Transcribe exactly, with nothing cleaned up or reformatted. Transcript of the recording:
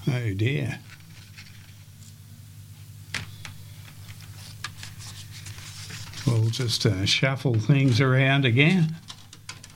Oh dear. We'll just uh, shuffle things around again.